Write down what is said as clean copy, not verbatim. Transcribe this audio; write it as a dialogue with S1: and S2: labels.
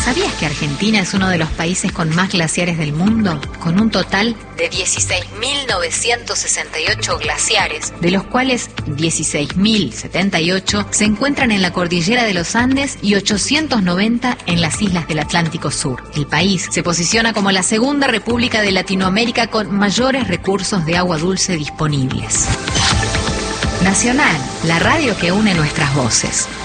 S1: ¿Sabías que Argentina es uno de los países con más glaciares del mundo? Con un total de 16.968 glaciares, de los cuales 16.078 se encuentran en la cordillera de los Andes y 890 en las islas del Atlántico Sur. El país se posiciona como la segunda república de Latinoamérica con mayores recursos de agua dulce disponibles. Nacional, la radio que une nuestras voces.